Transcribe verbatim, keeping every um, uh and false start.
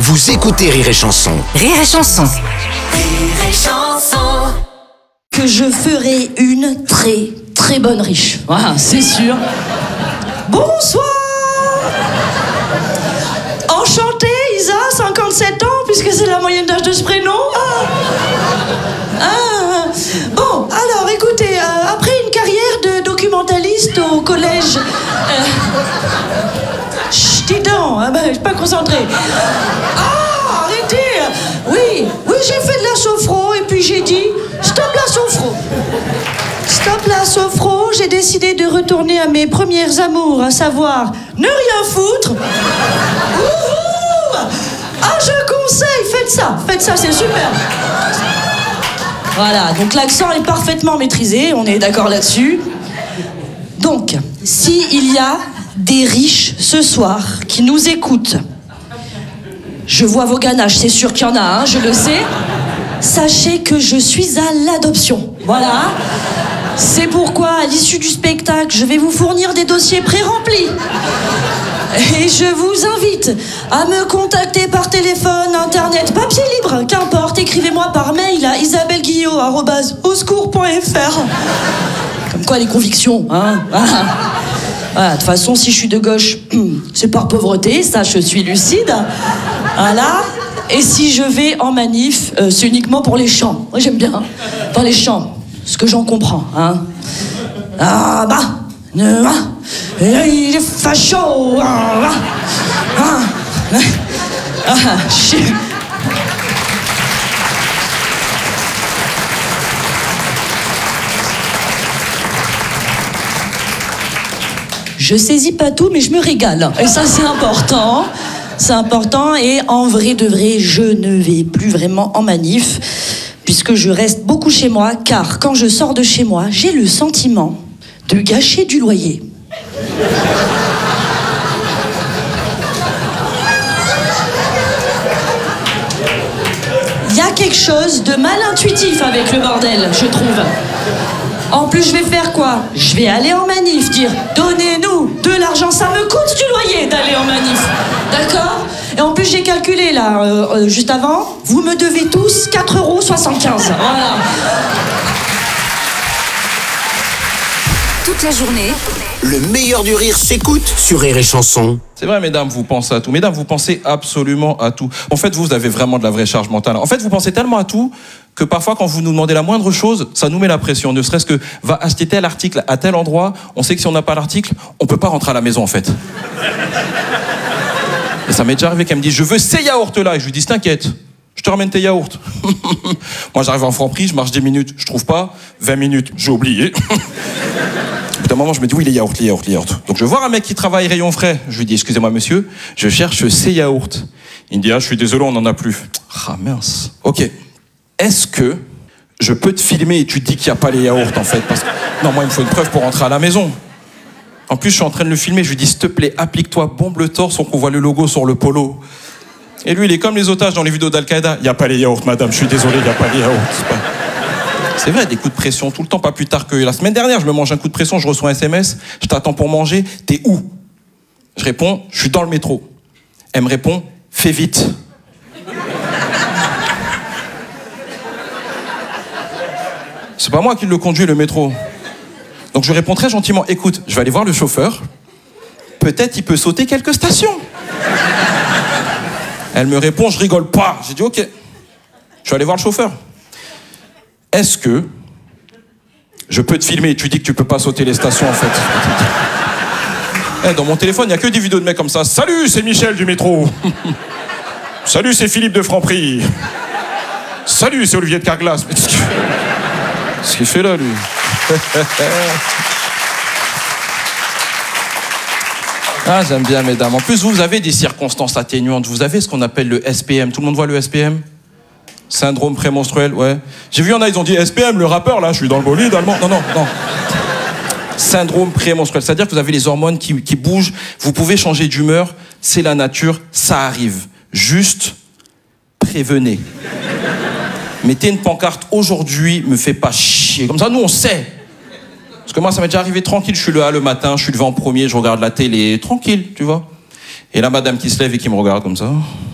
Vous écoutez Rire et Chanson. Rire et Chanson. Rire et Chanson. Que je ferai une très très bonne riche. Voilà, c'est sûr. Bonsoir. Enchantée, Isa, cinquante-sept ans, puisque c'est la moyenne d'âge de ce prénom. Ah. Ah. Bon, alors écoutez, euh, après une carrière de documentaliste au collège... Euh... Chut, dis donc, hein, ben, je suis pas concentrée. Ah, arrêtez. Oui, oui, j'ai fait de la sophro et puis j'ai dit, stop la sophro. Stop la sophro, j'ai décidé de retourner à mes premières amours, à savoir ne rien foutre. Ouhou. Ah, je conseille, faites ça, faites ça, c'est super. Voilà, donc l'accent est parfaitement maîtrisé, on est d'accord là-dessus. Donc, s'il y a des riches ce soir qui nous écoutent, je vois vos ganaches, c'est sûr qu'il y en a, hein, je le sais. Sachez que je suis à l'adoption. Voilà. C'est pourquoi, à l'issue du spectacle, je vais vous fournir des dossiers pré-remplis. Et je vous invite à me contacter par téléphone, internet, papier libre, qu'importe, écrivez-moi par mail à isabelle guillot arobase au secours point f r. Comme quoi les convictions, hein. Voilà, de toute façon, si je suis de gauche, c'est par pauvreté, ça, je suis lucide. Voilà. Et si je vais en manif, euh, c'est uniquement pour les chants. Moi, j'aime bien, hein. Dans les chants, ce que j'en comprends, hein. Ah bah, ne va, il est facho, ah, ah, ah, je... Je saisis pas tout, mais je me régale. Et ça, c'est important. C'est important. Et en vrai de vrai, je ne vais plus vraiment en manif, puisque je reste beaucoup chez moi, car quand je sors de chez moi, j'ai le sentiment de gâcher du loyer. Il y a quelque chose de mal intuitif avec le bordel, je trouve. En plus, je vais faire quoi? Je vais aller en manif, dire « Donnez-nous de l'argent, ça me coûte du loyer d'aller en manif. » D'accord? Et en plus, j'ai calculé, là, euh, euh, juste avant, vous me devez tous quatre euros soixante-quinze. Voilà. Toute la journée, Le meilleur du rire s'écoute sur Rire et Chanson. C'est vrai, mesdames, vous pensez à tout. Mesdames, vous pensez absolument à tout. En fait, vous avez vraiment de la vraie charge mentale. En fait, vous pensez tellement à tout que parfois, quand vous nous demandez la moindre chose, ça nous met la pression. Ne serait-ce que, va acheter tel article à tel endroit, on sait que si on n'a pas l'article, on peut pas rentrer à la maison, en fait. Et ça m'est déjà arrivé qu'elle me dise, je veux ces yaourts-là. Et je lui dis, t'inquiète, je te ramène tes yaourts. Moi, j'arrive en Franprix, je marche dix minutes, je trouve pas. vingt minutes, j'ai oublié. Au bout d'un moment, je me dis, oui, les yaourts, les yaourts, les yaourts. Donc, je vais voir un mec qui travaille rayon frais. Je lui dis, excusez-moi, monsieur, je cherche ces yaourts. Il me dit, ah, je suis désolé, on n'en a plus. Ah, mince. Ok. Est-ce que je peux te filmer et tu te dis qu'il n'y a pas les yaourts, en fait? Parce que, non, moi, il me faut une preuve pour rentrer à la maison. En plus, je suis en train de le filmer. Je lui dis, s'il te plaît, applique-toi, bombe le torse, on voit le logo sur le polo. Et lui, il est comme les otages dans les vidéos d'Al-Qaïda. Il n'y a pas les yaourts, madame, je suis désolé, il n'y a pas les yaourts. C'est pas... C'est vrai, des coups de pression tout le temps, pas plus tard que la semaine dernière, je me mange un coup de pression, je reçois un S M S, je t'attends pour manger, t'es où? Je réponds, je suis dans le métro. Elle me répond, fais vite. C'est pas moi qui le conduis, le métro. Donc je réponds très gentiment, écoute, je vais aller voir le chauffeur, peut-être il peut sauter quelques stations. Elle me répond, je rigole pas. J'ai dit, ok, je vais aller voir le chauffeur. Est-ce que je peux te filmer et tu dis que tu peux pas sauter les stations, en fait? Hey, dans mon téléphone, il n'y a que des vidéos de mecs comme ça. Salut, c'est Michel du métro. Salut, c'est Philippe de Franprix. Salut, c'est Olivier de Carglass. Mais qu'est-ce qu'il fait, qu'est-ce qu'il fait là, lui? Ah, j'aime bien, mesdames. En plus, vous, vous avez des circonstances atténuantes. Vous avez ce qu'on appelle le S P M. Tout le monde voit le S P M? Syndrome prémenstruel, ouais. J'ai vu, il y en a, ils ont dit S P M, le rappeur, là, je suis dans le bolide allemand. Non, non, non. Syndrome prémenstruel, c'est-à-dire que vous avez les hormones qui, qui bougent, vous pouvez changer d'humeur, c'est la nature, ça arrive. Juste, prévenez. Mettez une pancarte, aujourd'hui, me fais pas chier. Comme ça, nous, on sait. Parce que moi, ça m'est déjà arrivé tranquille, je suis là le matin, je suis devant en premier, je regarde la télé, tranquille, tu vois. Et là, madame qui se lève et qui me regarde comme ça.